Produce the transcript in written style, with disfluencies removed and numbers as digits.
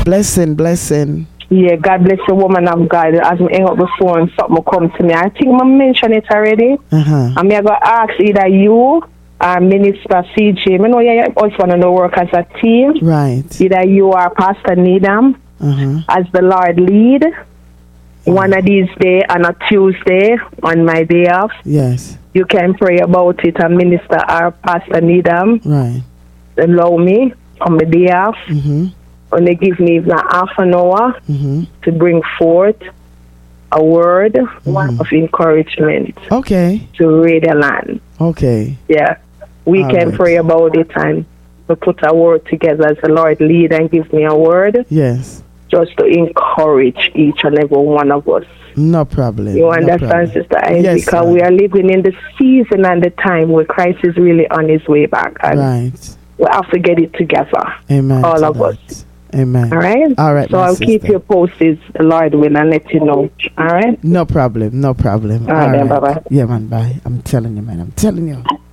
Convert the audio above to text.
Blessing. Yeah, God bless the woman of God. As we hang up the phone, something come to me. I think I mentioned it already. And I'm going to ask either you or Minister CJ. I know you also want to work as a team. Right. Either you or Pastor Needham as the Lord lead. One of these days on a Tuesday on my day off. Yes. You can pray about it and Minister or Pastor Needham. Right. Allow me on my day off. And they give me half an hour to bring forth a word of encouragement. Okay. To Radio Land. Okay. Yeah. We can pray about it and we put a word together as the Lord lead and give me a word. Yes. Just to encourage each and every one of us. No problem. You understand, Sister Ivy? Yes, because we are living in the season and the time where Christ is really on his way back. And right. we have to get it together. Amen. All of us. Amen. All right? All right. So I'll keep you posted, the Lord will, and let you know. All right? No problem. All right, then, bye-bye. Yeah, man, bye. I'm telling you, man.